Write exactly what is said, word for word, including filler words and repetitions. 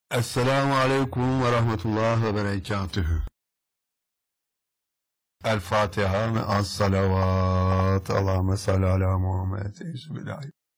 Esselamu Aleyküm ve Rahmetullah ve Berekatühü. El Fatiha ve as salavat. Allahümme salli ala Muhammed. Bismillahirrahmanirrahim.